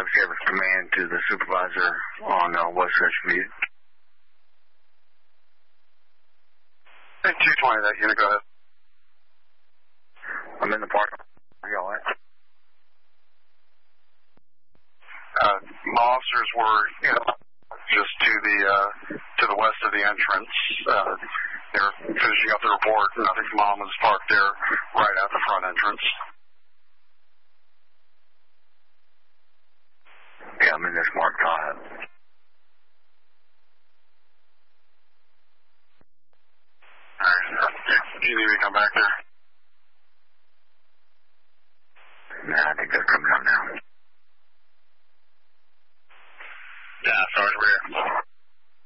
Service Command to the supervisor on West Richview. And 220, that unit, go ahead. I'm in the parking lot. Are you all right? My officers were just to the west of the entrance. They're finishing up the report, and I think Mom was parked there right at the front entrance. Yeah, I'm in this marked Tahoe. All right. Do you need me to come back there?